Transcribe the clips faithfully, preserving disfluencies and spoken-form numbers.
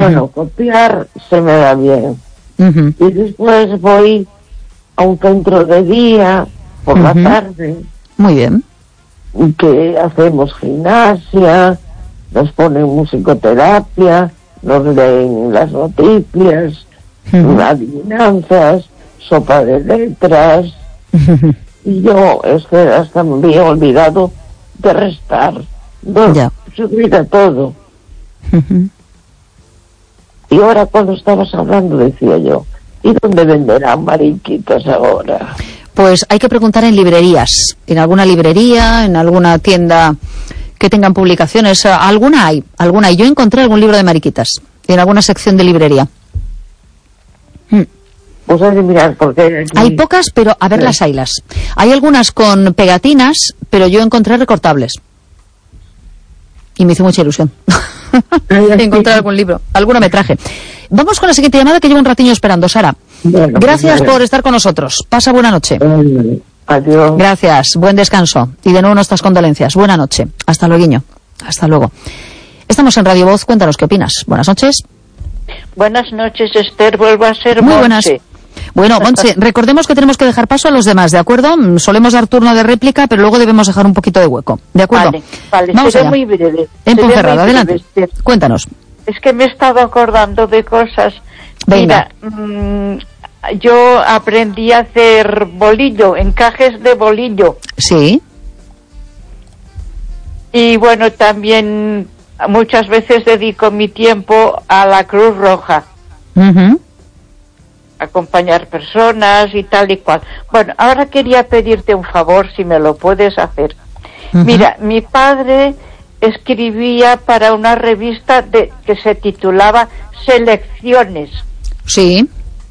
Bueno, copiar se me da bien. Uh-huh. Y después voy a un centro de día por uh-huh. la tarde. Muy bien. Que hacemos gimnasia, nos ponen musicoterapia, nos leen las noticias, uh-huh. adivinanzas, sopa de letras. Uh-huh. Y yo es que hasta me había olvidado de restar. No, ya. Se olvida todo. Uh-huh. Y ahora cuando estabas hablando decía yo, ¿y dónde venderán mariquitas ahora? Pues hay que preguntar en librerías, en alguna librería, en alguna tienda que tengan publicaciones. Alguna hay, alguna hay. Yo encontré algún libro de mariquitas en alguna sección de librería. Hmm. Pues hay que mirar porque hay, aquí... hay pocas, pero a ver, sí. Las haylas. Hay algunas con pegatinas, pero yo encontré recortables. Y me hizo mucha ilusión. Encontré algún libro, alguna me traje. Vamos con la siguiente llamada que llevo un ratiño esperando, Sara. Bueno, gracias pues, por estar con nosotros. Pasa buena noche. Eh, adiós. Gracias, buen descanso. Y de nuevo nuestras condolencias. Buena noche. Hasta luego, guiño. Hasta luego. Estamos en Radio Voz. Cuéntanos qué opinas. Buenas noches. Buenas noches, Esther. Vuelvo a ser Muy Montse. Buenas. Bueno, Montse, recordemos que tenemos que dejar paso a los demás, ¿de acuerdo? Solemos dar turno de réplica, pero luego debemos dejar un poquito de hueco. ¿De acuerdo? Vale, vale. Vamos Seré allá. muy breve. En Seré Ponferrada, muy breve, adelante. Esther. Cuéntanos. Es que me he estado acordando de cosas. Venga. Mira, mmm, yo aprendí a hacer bolillo, encajes de bolillo. Sí. Y bueno, también muchas veces dedico mi tiempo a la Cruz Roja. Uh-huh. Acompañar personas y tal y cual. Bueno, ahora quería pedirte un favor, si me lo puedes hacer. Uh-huh. Mira, mi padre escribía para una revista de, que se titulaba Selecciones. Sí.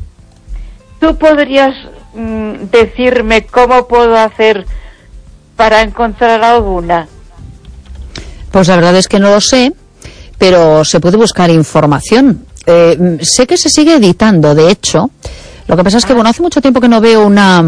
¿Tú podrías mm, decirme cómo puedo hacer para encontrar alguna? Pues la verdad es que no lo sé, pero se puede buscar información. Eh, sé que se sigue editando, de hecho. Lo que pasa es que, bueno, hace mucho tiempo que no veo una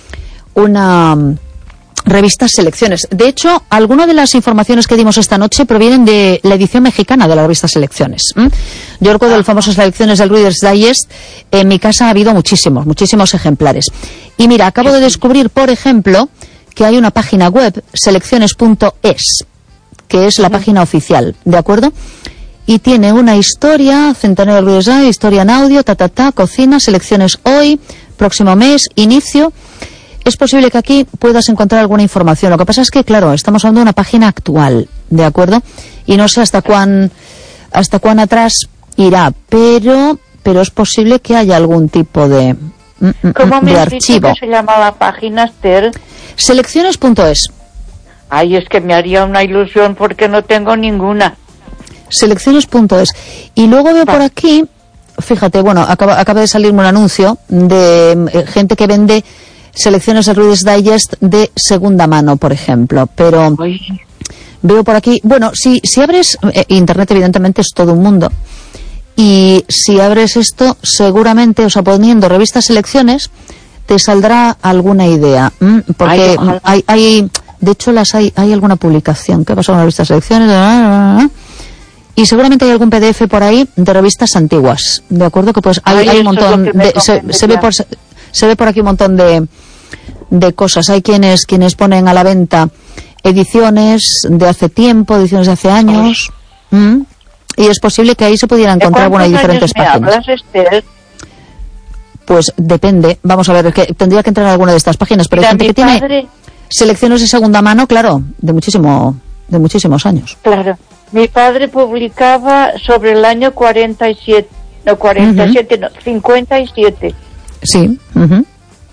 una revista Selecciones. De hecho, algunas de las informaciones que dimos esta noche provienen de la edición mexicana de la revista Selecciones. ¿Mm? Yo recuerdo las famosas Selecciones del Reader's Digest. En mi casa ha habido muchísimos, muchísimos ejemplares. Y mira, acabo de descubrir, por ejemplo, que hay una página web, selecciones punto es, que es la página oficial, ¿de acuerdo? Y tiene una historia, centenario del Reader's Digest, historia en audio, ta, ta, ta, cocina, selecciones hoy, próximo mes, inicio. Es posible que aquí puedas encontrar alguna información. Lo que pasa es que, claro, estamos hablando de una página actual, ¿de acuerdo? Y no sé hasta cuán, hasta cuán atrás irá, pero, pero es posible que haya algún tipo de, ¿Cómo de me has archivo. dicho que se llama la página, Esther? selecciones punto es. Ay, es que me haría una ilusión porque no tengo ninguna. selecciones punto es. Y luego veo por aquí, fíjate, bueno, acaba, acaba de salirme un anuncio de eh, gente que vende selecciones de Reader's Digest de segunda mano, por ejemplo, pero Ay. veo por aquí, bueno, si, si abres, eh, internet evidentemente es todo un mundo, y si abres esto, seguramente, o sea, poniendo revistas selecciones, te saldrá alguna idea, ¿m? porque Ay, hay, hay, de hecho las hay, hay alguna publicación, ¿qué pasó con las revistas selecciones? Y seguramente hay algún P D F por ahí de revistas antiguas, ¿de acuerdo? Que pues hay, Ay, hay un eso es montón lo que me de, se, se ve por se ve por aquí un montón de de cosas. Hay quienes quienes ponen a la venta ediciones de hace tiempo, ediciones de hace años, ¿Mm? y es posible que ahí se pudiera encontrar, bueno, hay diferentes páginas. Hablas, Esther? Pues depende, vamos a ver, es que tendría que entrar en alguna de estas páginas, pero Mira, hay gente mi que tiene padre... selecciones de segunda mano, claro, de muchísimo de muchísimos años. Claro. Mi padre publicaba sobre el año cuarenta y siete, no cuarenta y siete, uh-huh. no, cincuenta y siete. Sí. Uh-huh.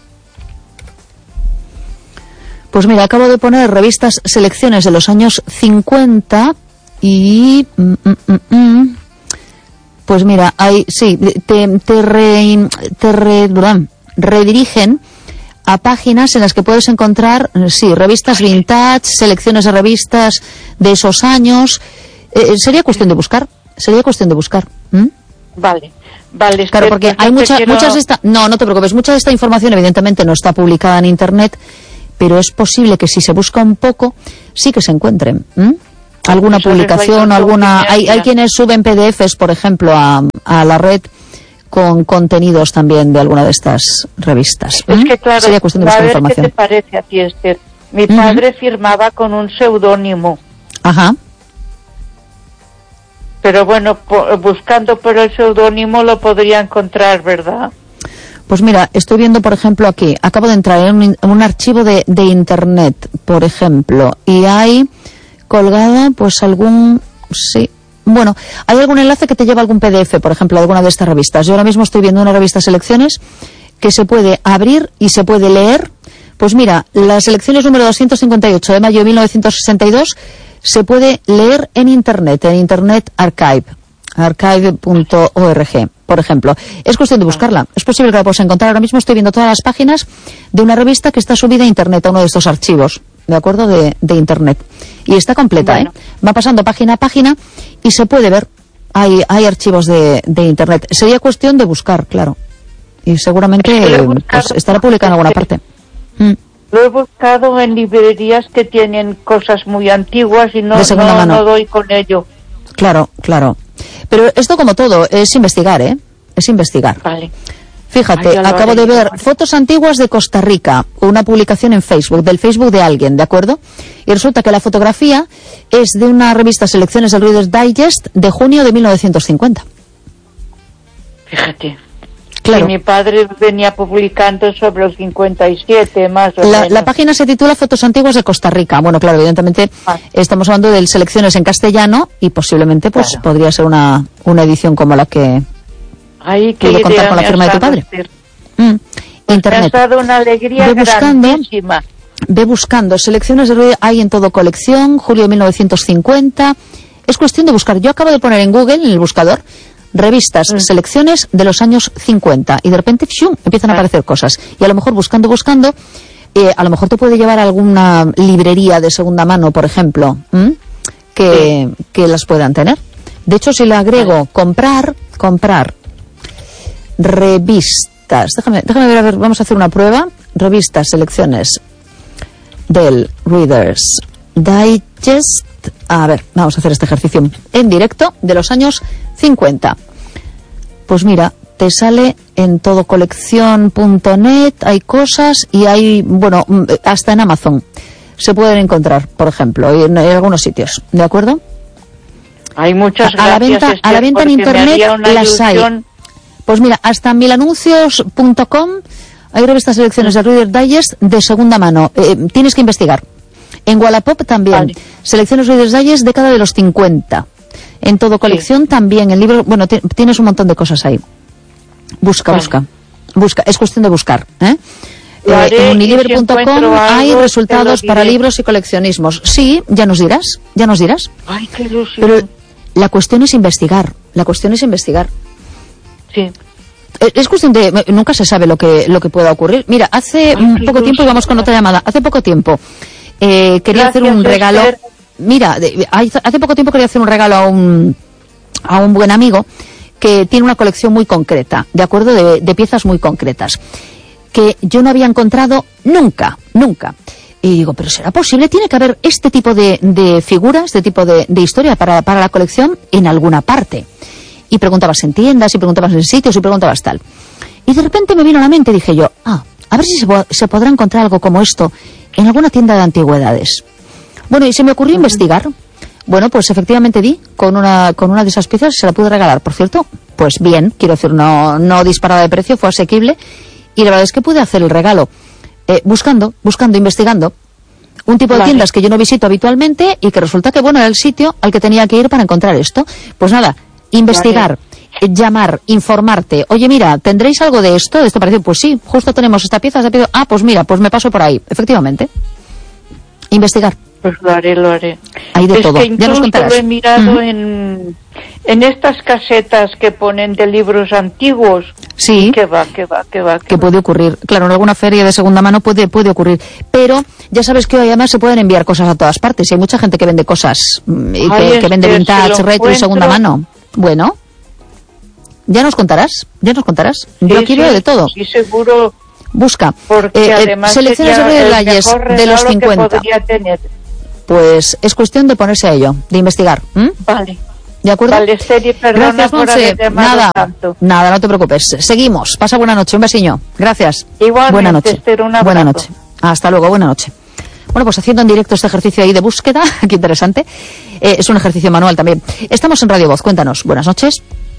Pues mira, acabo de poner revistas selecciones de los años cincuenta y mm, mm, mm, pues mira, hay sí, te te, re, te re, redirigen a páginas en las que puedes encontrar, sí, revistas vintage, selecciones de revistas de esos años. Eh, sería cuestión de buscar, sería cuestión de buscar. ¿Mm? Vale, vale. Claro, porque hay muchas, quiero... muchas de esta, no, no te preocupes, mucha de esta información evidentemente no está publicada en internet, pero es posible que si se busca un poco, sí que se encuentren. ¿Mm? alguna publicación, alguna... Hay, hay quienes suben P D Efes, por ejemplo, a, a la red con contenidos también de alguna de estas revistas. Es que claro, sería cuestión de buscar a ver información. ¿Qué te parece a ti, Esther? Mi Uh-huh. padre firmaba con un seudónimo. Ajá. Pero bueno, po- buscando por el seudónimo lo podría encontrar, ¿verdad? Pues mira, estoy viendo, por ejemplo, aquí, acabo de entrar en un, en un archivo de, de internet, por ejemplo, y hay colgada, pues algún, sí, bueno, hay algún enlace que te lleva a algún P D F, por ejemplo, de alguna de estas revistas. Yo ahora mismo estoy viendo una revista Selecciones que se puede abrir y se puede leer. Pues mira, las Selecciones número doscientos cincuenta y ocho de mayo de mil novecientos sesenta y dos se puede leer en internet, en Internet Archive, archive punto org, por ejemplo. Es cuestión de buscarla. Es posible que la puedas encontrar. Ahora mismo estoy viendo todas las páginas de una revista que está subida a internet, a uno de estos archivos, ¿de acuerdo? De, de internet. Y está completa, bueno. ¿eh? Va pasando página a página y se puede ver. Hay, hay archivos de, de internet. Sería cuestión de buscar, claro. Y seguramente es que pues, estará publicado en alguna parte. Mm. Lo he buscado en librerías que tienen cosas muy antiguas y no, no, no doy con ello. Claro, claro. Pero esto, como todo, es investigar, ¿eh? Es investigar. Vale. Fíjate, Ay, acabo de ver fotos antiguas de Costa Rica, una publicación en Facebook, del Facebook de alguien, ¿de acuerdo? Y resulta que la fotografía es de una revista Selecciones del Reader's Digest de junio de mil novecientos cincuenta. Fíjate. Claro. Y mi padre venía publicando sobre los cincuenta y siete, más o la, menos. La página se titula Fotos antiguas de Costa Rica. Bueno, claro, evidentemente ah. estamos hablando de Selecciones en castellano y posiblemente pues claro. podría ser una, una edición como la que Ay, pude contar con la firma de tu padre. Mm. Internet. Me has dado una alegría ve buscando, grandísima. Ve buscando. Selecciones de ruido hay en todo colección, julio de mil novecientos cincuenta. Es cuestión de buscar. Yo acabo de poner en Google, en el buscador, revistas, mm. selecciones de los años cincuenta y de repente ¡shum!, empiezan a aparecer cosas y a lo mejor buscando, buscando eh, a lo mejor te puede llevar a alguna librería de segunda mano, por ejemplo, que, sí. que las puedan tener. De hecho, si le agrego comprar, comprar revistas, déjame, déjame ver, a ver, vamos a hacer una prueba, revistas, selecciones del Reader's Digest. A ver, vamos a hacer este ejercicio en directo de los años cincuenta. Pues mira, te sale en todo colección punto net, hay cosas y hay, bueno, hasta en Amazon se pueden encontrar, por ejemplo, y en, en algunos sitios, ¿de acuerdo? Hay muchas a, a la venta, gracias, a la venta en internet las hay. Pues mira, hasta milanuncios punto com hay revistas selecciones de Reader's Digest de segunda mano. Eh, tienes que investigar. En Wallapop también. Vale. Selecciones Reader's Digest década de los cincuenta. En todo colección sí. también. En libros, bueno, t- tienes un montón de cosas ahí. Busca, vale. busca. Busca. Es cuestión de buscar. ¿eh? Eh, en unilever punto com si hay resultados para libros y coleccionismos. Sí, ya nos dirás. Ya nos dirás. Ay, qué ilusión. Pero la cuestión es investigar. La cuestión es investigar. Sí. Es cuestión de... Nunca se sabe lo que, lo que pueda ocurrir. Mira, hace Ay, poco tiempo, y vamos con otra llamada. Hace poco tiempo... Eh, quería Gracias, hacer un regalo. Esther. Mira, de, hace poco tiempo quería hacer un regalo a un a un buen amigo que tiene una colección muy concreta, de acuerdo, de, de piezas muy concretas, que yo no había encontrado nunca, nunca. Y digo, pero ¿será posible? Tiene que haber este tipo de, de figuras, este tipo de, de historia para, para la colección en alguna parte. Y preguntabas en tiendas, y preguntabas en sitios, y preguntabas tal. Y de repente me vino a la mente, dije yo, ah, a ver si se, po- se podrá encontrar algo como esto en alguna tienda de antigüedades. Bueno, y se me ocurrió investigar. Bueno, pues efectivamente di con una con una de esas piezas, se la pude regalar, por cierto. Pues bien, quiero decir, no, no disparaba de precio, fue asequible. Y la verdad es que pude hacer el regalo. Eh, buscando, buscando, investigando. Un tipo de vale. tiendas que yo no visito habitualmente y que resulta que, bueno, era el sitio al que tenía que ir para encontrar esto. Pues nada, investigar. Vale. Llamar, informarte. Oye, mira, ¿tendréis algo de esto? ¿De esto parece? Pues sí, justo tenemos esta pieza. Pido, ah, pues mira, pues me paso por ahí. Efectivamente. Investigar. Pues lo haré, lo haré. Hay de es todo. Que incluso ya nos contarás. lo he mirado uh-huh. en, en estas casetas que ponen de libros antiguos. Sí. Que va, que va, que va. Que, que va. puede ocurrir. Claro, en alguna feria de segunda mano puede, puede ocurrir. Pero ya sabes que hoy además se pueden enviar cosas a todas partes. Y hay mucha gente que vende cosas, y que, Ay, que vende este, vintage, si retro encuentro... y segunda mano. Bueno. Ya nos contarás, ya nos contarás. Sí, Yo quiero sí, de todo. Sí, seguro. Busca. Porque eh, además selecciones de Reader's Digest de los cincuenta. Tener. pues es cuestión de ponerse a ello, de investigar. ¿Mm? Vale. ¿De acuerdo? Vale, Esther, perdona Gracias, por Monse. haber llamado Nada, tanto. nada, no te preocupes. Seguimos. Pasa buena noche. Un besiño. Gracias. Igualmente, buena noche. Esther, un abrazo. Buena noche. Hasta luego. Buena noche. Bueno, pues haciendo en directo este ejercicio ahí de búsqueda, qué interesante. Eh, es un ejercicio manual también. Estamos en Radio Voz. Cuéntanos. Buenas noches.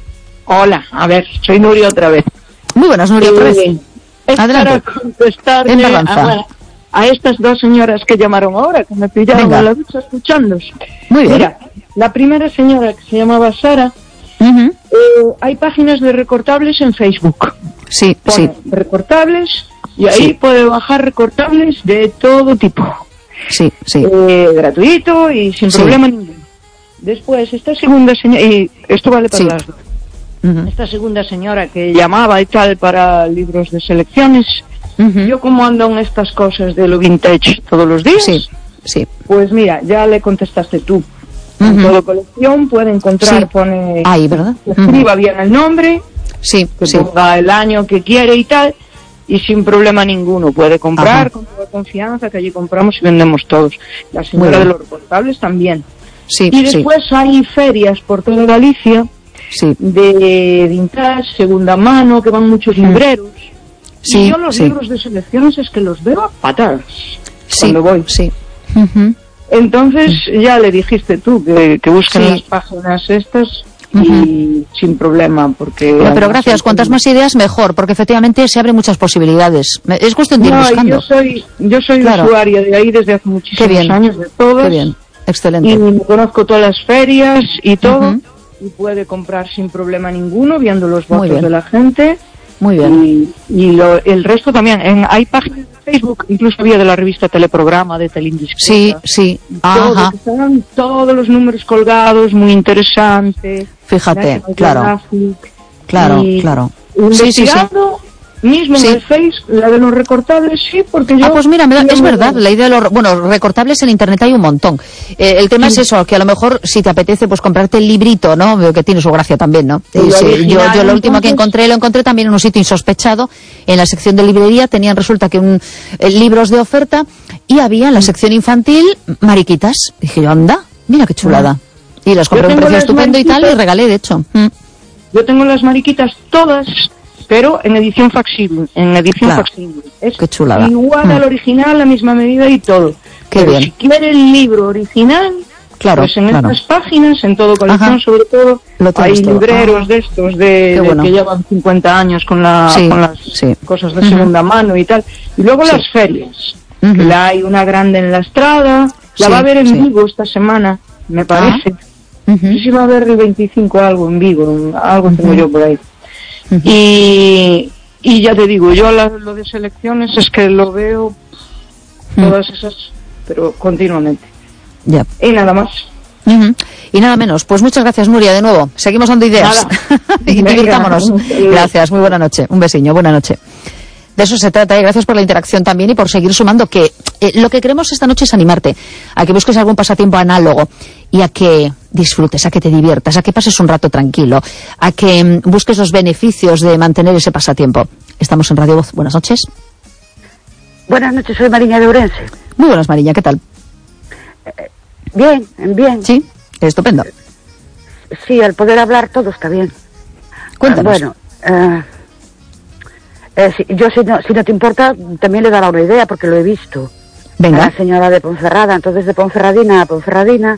Hola, a ver, soy Nuria otra vez. Muy buenas, Nuria, otra vez. Eh, es Adelante. para contestarle En a, a estas dos señoras que llamaron ahora, que me pillaron Venga. en la ducha escuchándos. Muy bien. Mira, la primera señora, que se llamaba Sara, Uh-huh. eh, hay páginas de recortables en Facebook. Sí, Pone sí, recortables y ahí Sí. puede bajar recortables de todo tipo. sí, sí. Eh, gratuito y sin Sí. problema ninguno. Después, esta segunda señora, y esto vale para Sí. las dos. Uh-huh. Esta segunda señora que llamaba y tal para libros de selecciones, Uh-huh. yo como ando en estas cosas de lo vintage todos los días, Sí, sí. pues mira, ya le contestaste tú. En Ujú. todo colección puede encontrar, Sí. pone, Ahí, ¿verdad? que escriba bien el nombre, Sí, que sí. ponga el año que quiere y tal, y sin problema ninguno puede comprar Ajá. con toda confianza, que allí compramos y vendemos todos. La señora bien. de los recortables también. Sí, Y sí, después hay ferias por toda Galicia sí. de vintage, segunda mano, que van muchos libreros. Sí, y yo los sí. libros de selecciones es que los veo a patadas Sí, cuando voy. sí. Ujú. Entonces ya le dijiste tú que, que busquen Sí. las páginas estas y Ujú. sin problema, porque... No, pero además gracias, hay- cuantas más ideas mejor, porque efectivamente se abren muchas posibilidades. Me- Es cuestión de ir No, y buscando. yo soy, yo soy Claro. usuaria de ahí desde hace Qué muchísimos bien. años, de todas. Qué bien, Y excelente. me conozco todas las ferias y todo. Ujú. Y puede comprar sin problema ninguno, viendo los Muy votos bien. de la gente. Muy bien. Y, y lo, el resto también. En, hay páginas de Facebook, incluso había de la revista Teleprograma, de Telindiscreta. Sí, sí. Todo, Ajá. que estaban todos los números colgados, muy interesante. Fíjate, National claro. Geographic. Claro, Y claro. Sí, sí, sí. Investigando, mismo Sí. en el Face, la de los recortables, sí, porque yo... Ah, pues mira, me da- yo es me- verdad, la idea de los, bueno, recortables en internet hay un montón. Eh, el tema es eso, que a lo mejor si te apetece pues comprarte el librito, ¿no? Veo que tiene su gracia también, ¿no? Y lo Eh, sí, yo, original, yo lo último que entonces- encontré, lo encontré también en un sitio insospechado, en la sección de librería, tenían resulta que un, eh, libros de oferta y había en la sección infantil mariquitas. Dije yo, anda, mira qué chulada. Y las compré a un tengo precio las estupendo y tal, y mariquitas. regalé, de hecho. Mm. Yo tengo las mariquitas todas, pero en edición facsimile, en edición Claro. facsimile. Es Qué chulada. igual Mm. al original, la misma medida y todo. Qué Pero bien. si quiere el libro original, Claro, pues en claro. estas páginas, en todo colección Ajá. sobre todo, Lo tienes hay todo. libreros Ah. de estos de, Qué de bueno. que llevan cincuenta años con, la, Sí, con las sí. cosas de Ujú. segunda mano y tal. Y luego Sí. las ferias. Ujú. Que la hay una grande en la Estrada, la Sí, va a ver en sí. Vigo esta semana, me parece. Ujú. No sé si va a haber el veinticinco algo en Vigo, algo tengo Ujú. yo por ahí. Ujú. Y, y ya te digo, yo la- lo de selecciones es que lo veo todas esas, pero continuamente. Ya. Y nada más. Ujú. Y nada menos. Pues muchas gracias, Nuria, de nuevo. Seguimos dando ideas. Nada. y Venga. divirtámonos. Gracias, muy buena noche. Un besiño, buena noche. De eso se trata, y gracias por la interacción también y por seguir sumando, que eh, lo que queremos esta noche es animarte a que busques algún pasatiempo análogo y a que disfrutes, a que te diviertas, a que pases un rato tranquilo, a que mm, busques los beneficios de mantener ese pasatiempo. Estamos en Radio Voz. Buenas noches. Buenas noches, soy Mariña de Ourense. Muy buenas, Mariña, ¿qué tal? Bien, bien. Sí, estupendo. Sí, al poder hablar todo está bien. Cuéntanos. Bueno, eh, eh, si- yo si no, si no te importa, también le dará una idea porque lo he visto. A Venga. la señora de Ponferrada, entonces de Ponferradina a Ponferradina.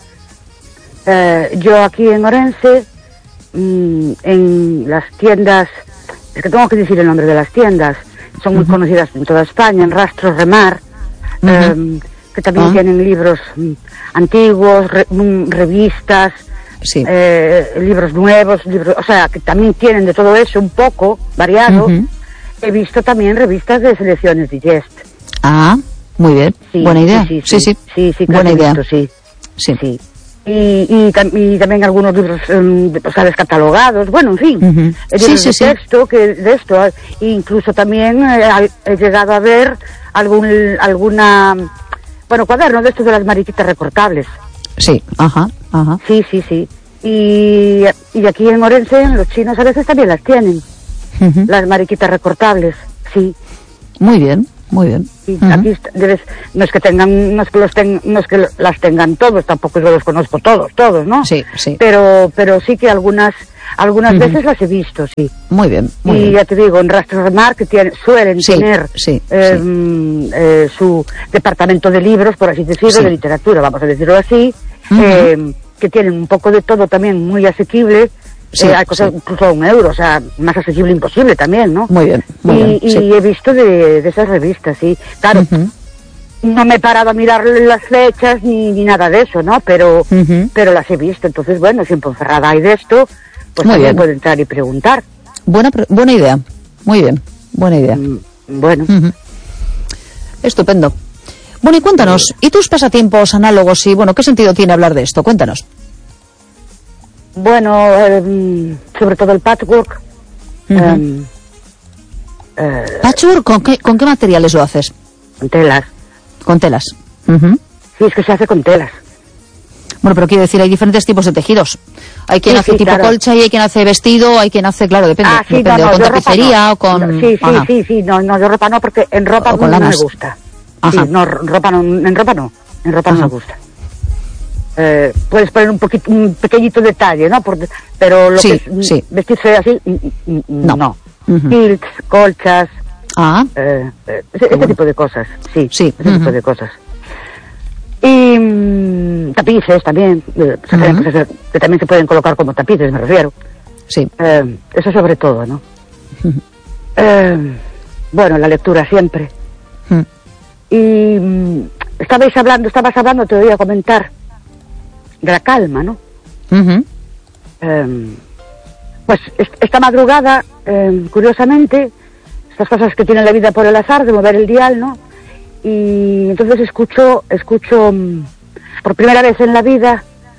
Eh, yo aquí en Orense, mm, en las tiendas, es que tengo que decir el nombre de las tiendas, son muy conocidas en toda España, en Rastro Remar, Ujú. eh, que también Ah. tienen libros mm, antiguos, re- mm, revistas, Sí. eh, libros nuevos, libros, o sea, que también tienen de todo eso un poco variado. Ujú. He visto también revistas de selecciones Digest. Ah, muy bien. Sí, Buena idea. Sí, Sí, sí. sí, sí, Buena claro, he idea. visto, sí. Sí. Sí. Y, y, tam- y también algunos libros em, de postales catalogados, bueno, en fin, Ujú. eh, Sí, libros sí, de sí. texto, que de esto, eh, incluso también eh, ha- he llegado a ver algún, alguna, bueno, cuaderno de estos de las mariquitas recortables, Sí. Ajá, ajá. sí, sí, sí, y, y aquí en Orense, los chinos a veces también las tienen, Ujú. las mariquitas recortables, sí. Muy bien. Muy bien. Sí, Uh-huh. aquí está, debes, no es que tengan, no es que los ten, no es que las tengan todos, tampoco yo los conozco todos, todos, ¿no? Sí, sí. Pero, pero sí que algunas, algunas Uh-huh. veces las he visto, sí. Muy bien, muy y bien. ya te digo, en Rastromar que tiene, suelen Sí, tener sí, eh, sí. eh, su departamento de libros, por así decirlo, Sí. de literatura, vamos a decirlo así, Uh-huh. eh, que tienen un poco de todo también muy asequible. Sí, eh, hay cosas sí. incluso a un euro, o sea, más asequible imposible también, ¿no? Muy bien, muy y, bien. y Sí. he visto de, de esas revistas, sí. Claro, Uh-huh. no me he parado a mirar las fechas ni, ni nada de eso, ¿no? Pero, Uh-huh. pero las he visto. Entonces, bueno, si en Ponferrada hay de esto, pues Muy también bien. puedo entrar y preguntar. Buena, pre- buena idea. Muy bien, buena idea. Mm, Bueno, Ujú. Estupendo. Bueno, y cuéntanos, ¿y tus pasatiempos análogos? Y bueno, ¿qué sentido tiene hablar de esto? Cuéntanos. bueno, eh, sobre todo el patchwork. Ujú. eh, eh, Patchwork, ¿con qué, ¿con qué materiales lo haces? con telas. Con telas. Ujú. Sí, es que se hace con telas. Bueno, pero quiero decir, hay diferentes tipos de tejidos. Hay quien Sí, hace sí, tipo claro. colcha y hay quien hace vestido, hay quien hace, claro, depende. Ah, sí, depende, no, o no, con yo ropa tapicería no. o con... No, sí, sí, Ajá. sí, sí, no, no, yo ropa no, porque en ropa O con no, no me lanas. gusta. Ajá. Sí, no, ropa no, en ropa no, en ropa no Ajá. me gusta. Eh, puedes poner un poquito, un pequeñito detalle, ¿no? Porque, pero lo Sí, que es mm, sí. vestirse así, mm, mm, mm, No. no. Ujú. Quilts, colchas, Ah, eh, eh, ese, ese bueno. tipo de cosas, sí, Sí, ese tipo ujú. de cosas. Y mm, tapices también, eh, se hacen Ujú. cosas que también se pueden colocar como tapices, me refiero. sí. Eh, eso sobre todo, ¿no? Eh, bueno, la lectura siempre. Mm. Y mm, estabais hablando, estabas hablando, te voy a comentar, de la calma, ¿no? Ujú. Eh, pues est- esta madrugada, eh, curiosamente, estas cosas que tiene la vida por el azar, de mover el dial, ¿no? Y entonces escucho, escucho mm, por primera vez en la vida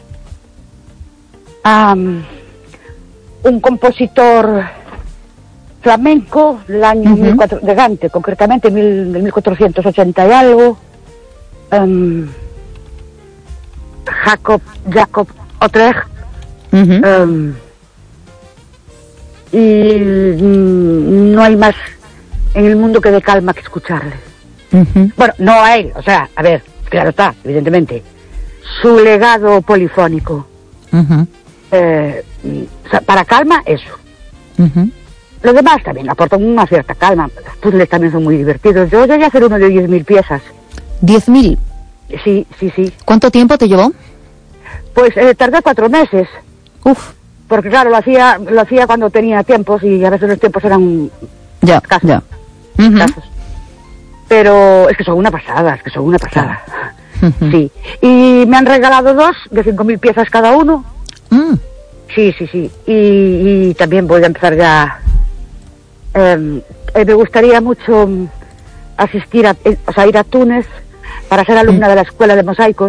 a mm, un compositor flamenco del año Ujú. mil cuatro, de Gante, concretamente mil, del mil cuatrocientos ochenta y algo, em, Jacob, Jacob Otrecht, Ujú. em, y mm, no hay más en el mundo que de calma que escucharle. Ujú. Bueno, no a él, o sea, a ver, claro está, evidentemente, su legado polifónico. Ujú. Eh, mm, o sea, para calma, eso. Ujú. Lo demás también aportan una cierta calma. Los puzzles también son muy divertidos. Yo llegué a hacer uno de diez mil piezas. Diez mil. Sí, sí, sí. ¿Cuánto tiempo te llevó? Pues eh, tardé cuatro meses. Uf, Porque claro, lo hacía lo hacía cuando tenía tiempos y a veces los tiempos eran ya, escasos. ya. Ujú. escasos. Pero es que son una pasada, es que son una pasada. Ujú. Sí. Y me han regalado dos de cinco mil piezas cada uno. Mm. Sí, sí, sí. Y, y también voy a empezar ya. Eh, eh, me gustaría mucho mm, asistir a, eh, o sea, ir a Túnez para ser alumna de la escuela de mosaicos.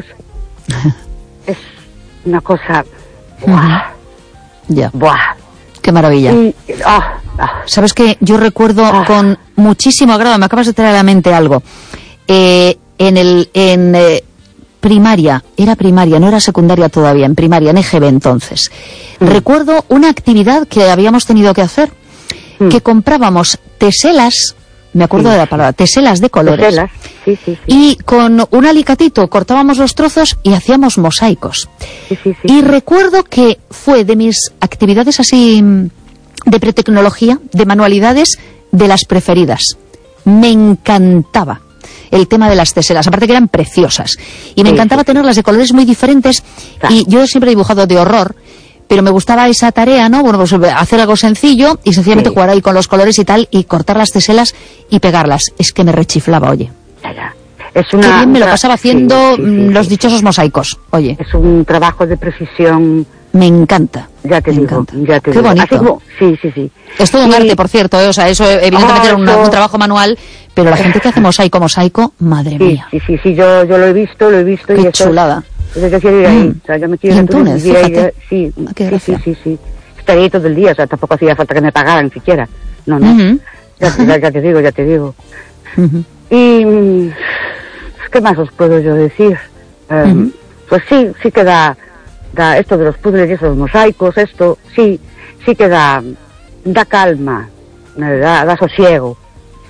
Es una cosa. ¡Buah! Ya, ¡Buah! qué maravilla. Y, ah, ah, Sabes que yo recuerdo Ah. con muchísimo agrado, me acabas de traer a la mente algo. Eh, en el en eh, primaria, era primaria, no era secundaria todavía, en primaria, en E G B entonces. Mm. Recuerdo una actividad que habíamos tenido que hacer, Mm. que comprábamos teselas, me acuerdo Sí. de la palabra, teselas de colores. teselas. Sí, sí, sí. Y con un alicatito cortábamos los trozos y hacíamos mosaicos. Sí, sí, sí. Y recuerdo que fue de mis actividades así mm, de pretecnología, de manualidades, de las preferidas. Me encantaba el tema de las teselas, aparte que eran preciosas. Y me Sí, encantaba sí. tenerlas de colores muy diferentes. Claro. Y yo siempre he dibujado de horror, pero me gustaba esa tarea, ¿no? Bueno, pues hacer algo sencillo y sencillamente Sí. jugar ahí con los colores y tal, y cortar las teselas y pegarlas. Es que me rechiflaba, oye. Ya, ya. Es Qué una, bien me lo una- pasaba sí, haciendo sí, sí, mm, sí. los dichosos mosaicos. Oye, Es un trabajo de precisión, me encanta. ya te me digo, encanta. ya te Qué digo. bonito. Así como- sí, sí, sí. Es todo un Y- arte, por cierto, ¿eh? O sea, eso evidentemente Ah, era una- eso- un trabajo manual, pero la gente que hace mosaico, mosaico, madre Sí, mía. sí, sí, sí, yo, yo lo he visto, lo he visto. Qué y eso, chulada. Yo quiero ir ahí, Mm. o sea, yo me Y quiero en ir a Túnez, Túnez, ir ahí, fíjate. sí, Ah, qué sí, sí, gracia. sí, sí. Estaría ahí todo el día, o sea, tampoco hacía falta que me pagaran siquiera. No, no, Ujú. ya, ya, ya te digo, ya te digo. Ujú. Y, mm, ¿qué más os puedo yo decir? Eh, Ujú. Pues sí, sí que da, da esto de los puzzles y esos mosaicos, esto, sí, sí que da, da calma, eh, da, da sosiego. Ujú.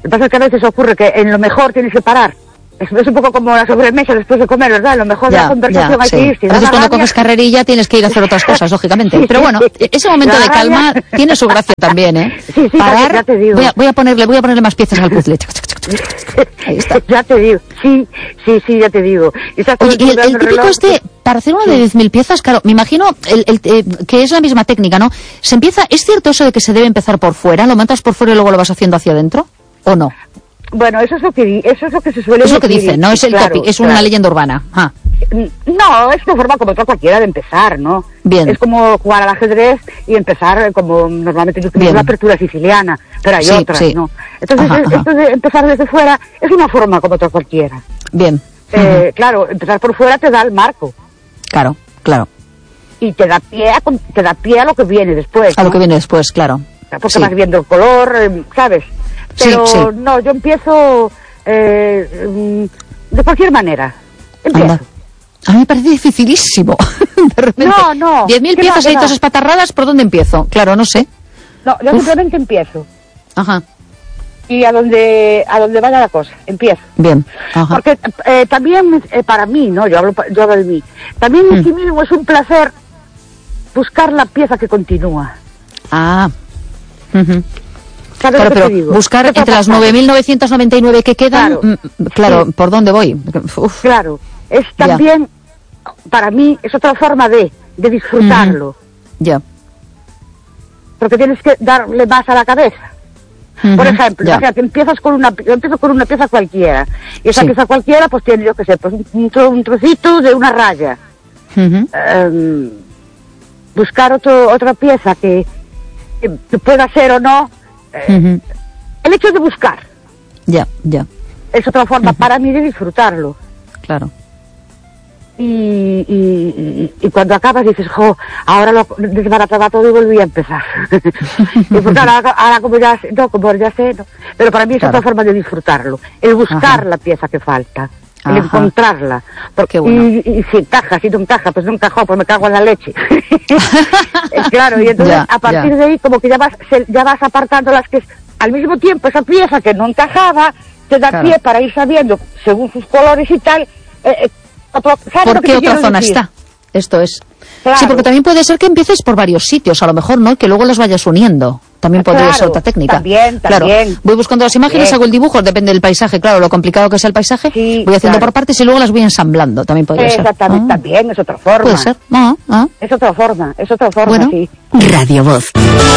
que pasa es que a veces ocurre que en lo mejor tienes que parar. Es, es un poco como la sobremesa después de comer, ¿verdad? Lo mejor ya, de la conversación ya, hay sí. que ir. Si Entonces cuando rabia... coges carrerilla tienes que ir a hacer otras cosas, lógicamente. Sí, pero bueno, sí. ese momento La de calma rabia... tiene su gracia también, ¿eh? Sí, sí, Parar, ya te digo. Voy a, voy a ponerle, voy a ponerle más piezas al puzzle. Ahí está. Ya te digo, sí, sí, sí, ya te digo. Y, Oye, y el, el típico reloj... este, para hacer uno de diez mil piezas, claro, me imagino el, el, eh, que es la misma técnica, ¿no? Se empieza, ¿es cierto eso de que se debe empezar por fuera? ¿Lo montas por fuera y luego lo vas haciendo hacia adentro? ¿O no? Bueno, eso es lo que eso es lo que se suele decir. Es lo que decir, dicen, no es el claro, topic, es claro. una leyenda urbana. Ah. No, es una forma como otra cualquiera de empezar, ¿no? Bien. Es como jugar al ajedrez y empezar como normalmente yo tengo la apertura siciliana, pero hay sí, otras, sí. ¿no? Entonces, ajá, esto ajá. de empezar desde fuera es una forma como otra cualquiera. Bien. Eh, uh-huh. Claro, empezar por fuera te da el marco. Claro, claro. Y te da pie a, te da pie a lo que viene después. A ¿no? lo que viene después, claro. Porque sí. vas viendo el color, eh, ¿sabes? Pero sí, sí. no, yo empiezo eh, de cualquier manera. Empiezo. Anda. A mí me parece dificilísimo. De repente. No, no. Diez mil piezas va, y todas espatarradas, ¿por dónde empiezo? Claro, no sé. No, yo Uf. simplemente empiezo. Ajá. Y a donde a donde vaya la cosa, empiezo. Bien. Ajá. Porque eh, también eh, para mí, ¿no? Yo hablo, yo hablo de mí. También en mm. sí mismo es un placer buscar la pieza que continúa. Ah. Uh-huh. ¿Sabes claro, lo que pero te digo? buscar entre las nueve mil novecientos noventa y nueve que quedan, claro, mm, claro sí. ¿por dónde voy? Uf. Claro, es también, ya. para mí, es otra forma de, de disfrutarlo. Ya. Uh-huh. Porque tienes que darle más a la cabeza. Uh-huh. Por ejemplo, o sea, que empiezas con una, yo empiezo con una pieza cualquiera. Y esa sí. pieza cualquiera, pues tiene, yo qué sé, pues un, un trocito de una raya. Uh-huh. Um, buscar otro, otra pieza que, que pueda ser o no. Uh-huh. El hecho de buscar ya, ya es otra forma uh-huh. para mí de disfrutarlo. Claro. Y, y, y, y cuando acabas dices, jo, ahora lo desbarataba todo y volví a empezar. Y pues ahora, ahora como ya sé, no, como ya sé, no. Pero para mí es claro. otra forma de disfrutarlo, el buscar Ajá. la pieza que falta, el Ajá. encontrarla. Porque, bueno. y, y si encaja, si no encaja, pues no encajó, pues me cago en la leche. Claro, y entonces ya, a partir ya. de ahí como que ya vas, ya vas apartando las que al mismo tiempo esa pieza que no encajaba te da claro. pie para ir sabiendo según sus colores y tal. Eh, otro, ¿Por qué otra zona decir? Está? Esto es. Claro. Sí, porque también puede ser que empieces por varios sitios, a lo mejor, ¿no? Que luego los vayas uniendo. También podría claro, ser otra técnica. También, claro. también. Voy buscando las imágenes, hago el dibujo, depende del paisaje, claro, lo complicado que sea el paisaje. Sí, voy haciendo claro. por partes y luego las voy ensamblando, también podría Exactamente, ser. Exactamente, ah. también, es otra forma. Puede ser. Ah, ah. Es otra forma, es otra forma, bueno. sí. Radio Voz.